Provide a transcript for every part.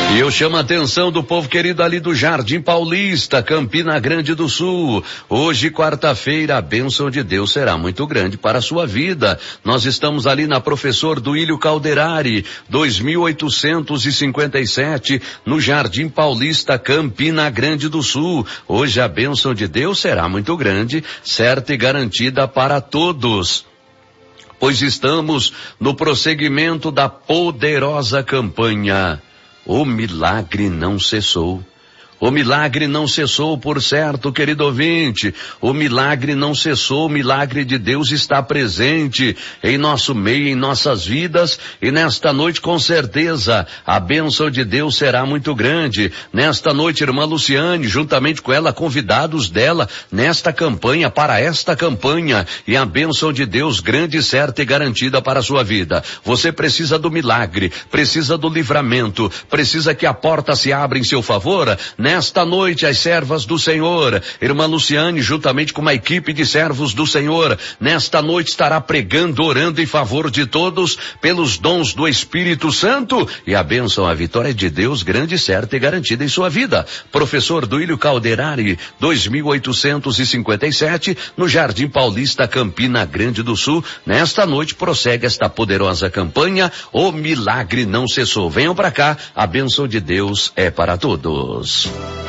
E eu chamo a atenção do povo querido ali do Jardim Paulista, Campina Grande do Sul. Hoje, quarta-feira, a bênção de Deus será muito grande para a sua vida. Nós estamos ali na Professor Duílio Calderari, 2857, no Jardim Paulista, Campina Grande do Sul. Hoje a bênção de Deus será muito grande, certa e garantida para todos. Pois estamos no prosseguimento da poderosa campanha. O milagre não cessou. O milagre não cessou, por certo, querido ouvinte. O milagre não cessou, o milagre de Deus está presente em nosso meio, em nossas vidas, e nesta noite, com certeza, a bênção de Deus será muito grande. Nesta noite, irmã Luciane, juntamente com ela, convidados dela, nesta campanha, para esta campanha, e a bênção de Deus grande, certa e garantida para a sua vida. Você precisa do milagre, precisa do livramento, precisa que a porta se abra em seu favor. Nesta noite, as servas do Senhor, irmã Luciane, juntamente com uma equipe de servos do Senhor, nesta noite estará pregando, orando em favor de todos, pelos dons do Espírito Santo, e a bênção, a vitória de Deus, grande, certa e garantida em sua vida. Professor Duílio Calderari, 2857, no Jardim Paulista, Campina Grande do Sul. Nesta noite prossegue esta poderosa campanha, o milagre não cessou. Venham para cá, a bênção de Deus é para todos.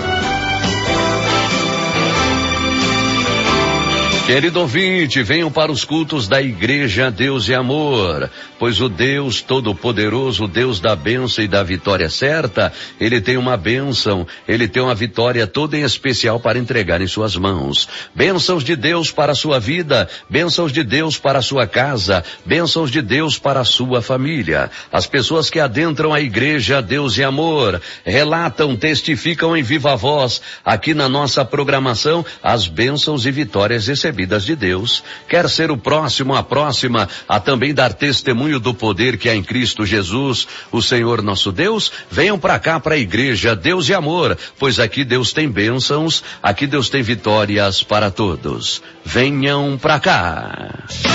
Querido ouvinte, venham para os cultos da Igreja Deus e Amor, pois o Deus Todo-Poderoso, o Deus da bênção e da vitória certa, Ele tem uma bênção, Ele tem uma vitória toda em especial para entregar em suas mãos. Bênçãos de Deus para a sua vida, bênçãos de Deus para a sua casa, bênçãos de Deus para a sua família. As pessoas que adentram a Igreja Deus e Amor relatam, testificam em viva voz, aqui na nossa programação, as bênçãos e vitórias recebidas de Deus. Quer ser o próximo, a próxima, a também dar testemunho do poder que há em Cristo Jesus, o Senhor nosso Deus? Venham para cá, para a Igreja Deus e Amor, pois aqui Deus tem bênçãos, aqui Deus tem vitórias para todos. Venham para cá.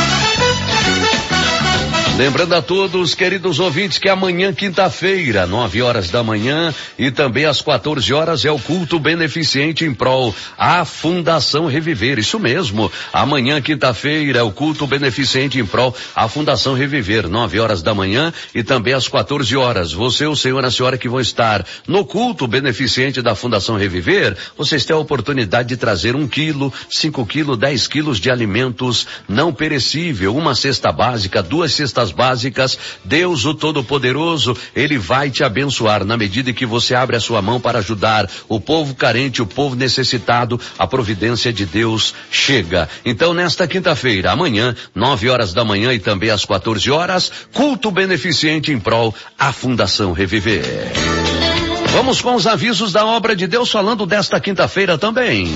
Lembrando a todos, queridos ouvintes, que amanhã, quinta-feira, 9 horas da manhã e também às 14 horas é o culto beneficente em prol à Fundação Reviver. Isso mesmo, amanhã, quinta-feira, é o culto beneficente em prol à Fundação Reviver, 9 horas da manhã e também às 14 horas. Você, o senhor e a senhora que vão estar no culto beneficente da Fundação Reviver, vocês têm a oportunidade de trazer 1 quilo, 5 quilos, 10 quilos de alimentos não perecível, uma cesta básica, 2 cestas básicas. Deus, o Todo-Poderoso, Ele vai te abençoar na medida em que você abre a sua mão para ajudar o povo carente, o povo necessitado. A providência de Deus chega. Então, nesta quinta-feira, amanhã, 9 horas da manhã e também às 14 horas, culto beneficente em prol à Fundação Reviver. Vamos com os avisos da obra de Deus, falando desta quinta-feira também.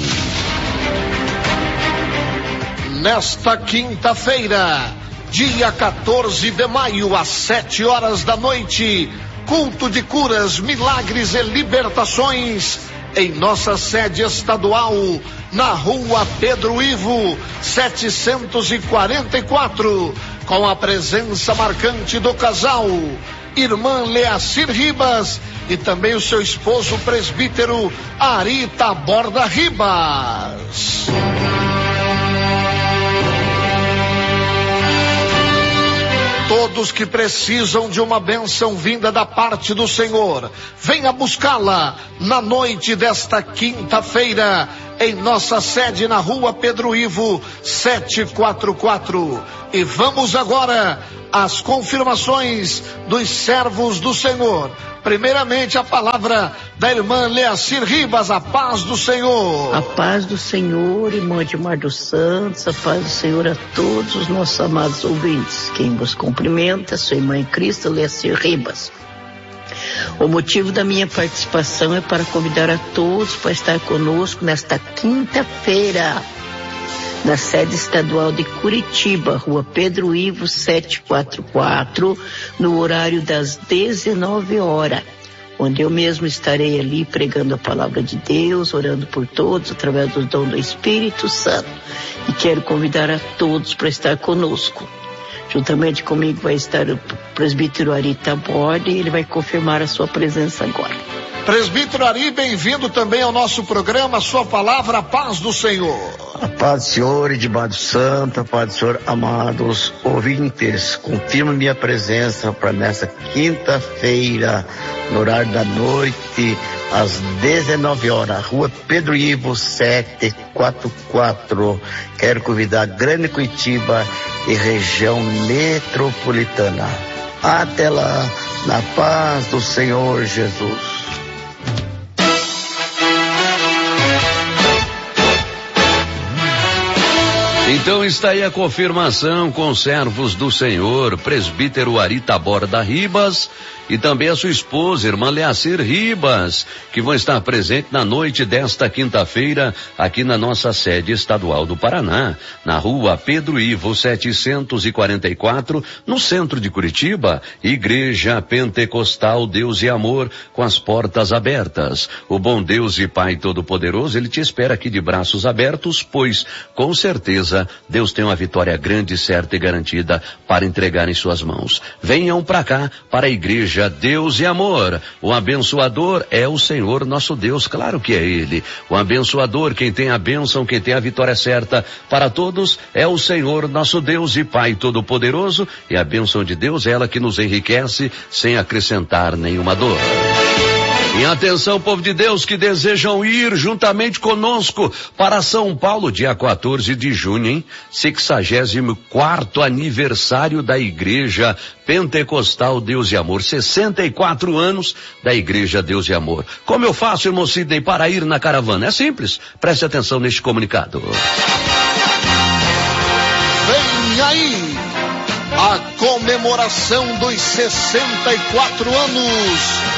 Nesta quinta-feira, dia 14 de maio, às 7 horas da noite, culto de curas, milagres e libertações em nossa sede estadual, na rua Pedro Ivo, 744, com a presença marcante do casal, irmã Leacir Ribas, e também o seu esposo presbítero Ari Taborda Ribas. Todos que precisam de uma bênção vinda da parte do Senhor, venha buscá-la na noite desta quinta-feira, em nossa sede na rua Pedro Ivo, 744. E vamos agora às confirmações dos servos do Senhor. Primeiramente, a palavra da irmã Leacir Ribas. A paz do Senhor. A paz do Senhor, irmã Edmar dos Santos, a paz do Senhor a todos os nossos amados ouvintes. Quem vos cumprimenta, sua irmã em Cristo, Leacir Ribas. O motivo da minha participação é para convidar a todos para estar conosco nesta quinta-feira, na sede estadual de Curitiba, rua Pedro Ivo 744, no horário das 19 horas, onde eu mesmo estarei ali pregando a palavra de Deus, orando por todos através do dom do Espírito Santo, e quero convidar a todos para estar conosco. Juntamente comigo vai estar o presbítero Ari Taborde e ele vai confirmar a sua presença agora. Presbítero Ari, bem-vindo também ao nosso programa. Sua palavra, a paz do Senhor. A paz do Senhor, Edmar Santo, a paz do Senhor, amados ouvintes. Confirmo minha presença para nessa quinta-feira, no horário da noite, às 19 horas, Rua Pedro Ivo 744. Quero convidar Grande Curitiba e região metropolitana. Até lá, na paz do Senhor Jesus. Então está aí a confirmação com os servos do Senhor, presbítero Ari Taborda Ribas e também a sua esposa, irmã Leacir Ribas, que vão estar presentes na noite desta quinta-feira aqui na nossa sede estadual do Paraná, na Rua Pedro Ivo 744, no centro de Curitiba, Igreja Pentecostal Deus e Amor, com as portas abertas. O bom Deus e Pai Todo-Poderoso, Ele te espera aqui de braços abertos, pois, com certeza, Deus tem uma vitória grande, certa e garantida para entregar em suas mãos. Venham para cá, para a Igreja Deus e Amor. O abençoador é o Senhor nosso Deus, claro que é Ele. O abençoador, quem tem a bênção, quem tem a vitória certa para todos, é o Senhor nosso Deus e Pai Todo-Poderoso, e a bênção de Deus é ela que nos enriquece sem acrescentar nenhuma dor. E atenção, povo de Deus que desejam ir juntamente conosco para São Paulo, dia 14 de junho, hein? 64º aniversário da Igreja Pentecostal Deus e Amor, 64 anos da Igreja Deus e Amor. Como eu faço, irmão Sidney, para ir na caravana? É simples, preste atenção neste comunicado. Vem aí a comemoração dos 64 anos